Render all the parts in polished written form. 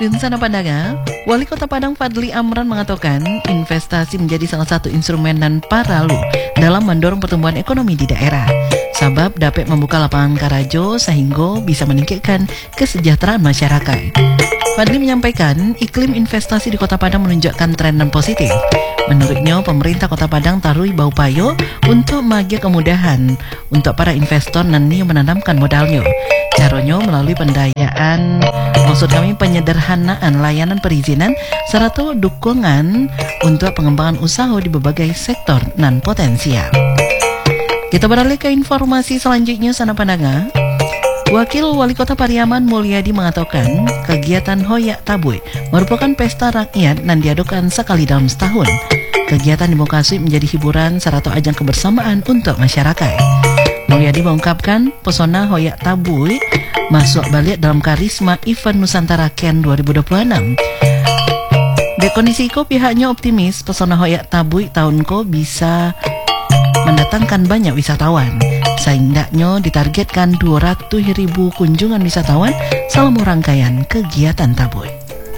Hadirin sana Padanga, Wali Kota Padang Fadli Amran mengatakan investasi menjadi salah satu instrumen dan paralu dalam mendorong pertumbuhan ekonomi di daerah. Sebab dapat membuka lapangan karajo sehingga bisa meningkatkan kesejahteraan masyarakat. Fadli menyampaikan iklim investasi di Kota Padang menunjukkan tren dan positif. Menurutnya, pemerintah Kota Padang tarui baupayo untuk membagi kemudahan untuk para investor dan yang menanamkan modalnya. Caranya melalui pendayaan, maksud kami penyederhanaan layanan perizinan serta dukungan untuk pengembangan usaha di berbagai sektor dan potensial. Kita beralih ke informasi selanjutnya sana Padanga. Wakil Wali Kota Pariaman Mulyadi mengatakan kegiatan Hoyak Tabui merupakan pesta rakyat dan diadakan sekali dalam setahun. Kegiatan dimokasi menjadi hiburan serta ajang kebersamaan untuk masyarakat. Mulyadi mengungkapkan pesona Hoyak Tabui masuk balik dalam karisma event Nusantara Ken 2026. Di kondisi itu pihaknya optimis pesona Hoyak Tabui tahun ko bisa mendatangkan banyak wisatawan. Seindahnya ditargetkan 200.000 kunjungan wisatawan selama rangkaian kegiatan Tabui.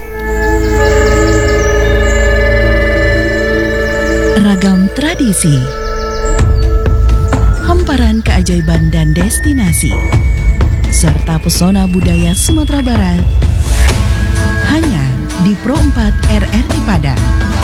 Ragam tradisi, hamparan keajaiban dan destinasi, serta pesona budaya Sumatera Barat hanya di Pro 4 RRI Padang.